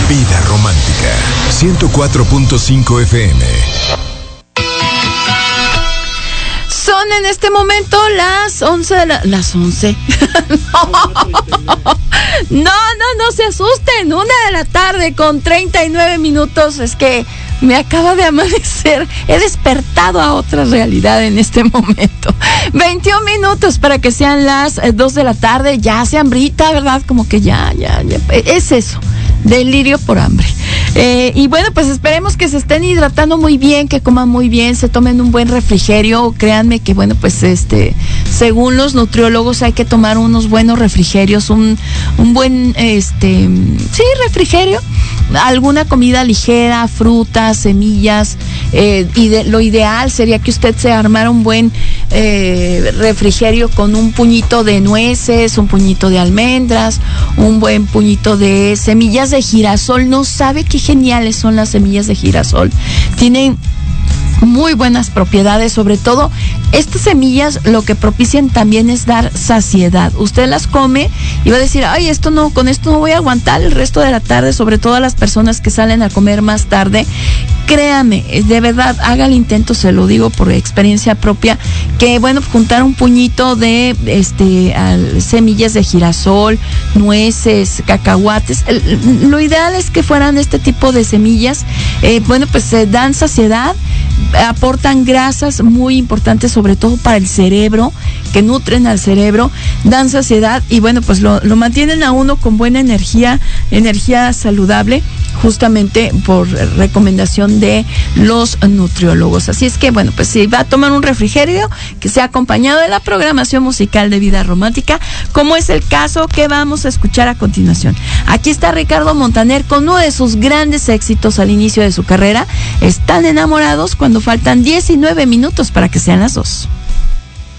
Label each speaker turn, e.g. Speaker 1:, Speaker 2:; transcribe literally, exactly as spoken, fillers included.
Speaker 1: Vida Romántica, ciento cuatro punto cinco F M.
Speaker 2: Son en este momento las once de la... Las once. No, no, no se asusten. Una de la tarde con treinta y nueve minutos. Es que me acaba de amanecer. He despertado a otra realidad en este momento. veintiún minutos para que sean las dos de la tarde. Ya se hambrita, ¿verdad? Como que ya, ya, ya. Es eso. Delirio por hambre. Eh, y bueno, pues esperemos que se estén hidratando muy bien, que coman muy bien, se tomen un buen refrigerio. Créanme que bueno, pues este, según los nutriólogos hay que tomar unos buenos refrigerios, un, un buen, este, sí, refrigerio, alguna comida ligera, frutas, semillas, eh, y de, lo ideal sería que usted se armara un buen eh, refrigerio con un puñito de nueces, un puñito de almendras, un buen puñito de semillas de girasol. No sabe qué geniales son las semillas de girasol. Tienen muy buenas propiedades, sobre todo estas semillas lo que propician también es dar saciedad. Usted las come y va a decir, ay, esto no, con esto no voy a aguantar el resto de la tarde, sobre todo a las personas que salen a comer más tarde. Créame, de verdad, haga el intento, se lo digo por experiencia propia, que bueno, juntar un puñito de este al, semillas de girasol, nueces, cacahuates, el, lo ideal es que fueran este tipo de semillas, eh, bueno, pues se eh, dan saciedad, aportan grasas muy importantes, sobre todo para el cerebro, que nutren al cerebro, dan saciedad y bueno, pues lo, lo mantienen a uno con buena energía, energía saludable, justamente por recomendación de los nutriólogos. Así es que bueno, pues si va a tomar un refrigerio, que sea acompañado de la programación musical de Vida Romántica, como es el caso que vamos a escuchar a continuación. Aquí está Ricardo Montaner con uno de sus grandes éxitos al inicio de su carrera, Están enamorados, cuando faltan diecinueve minutos para que sean las dos.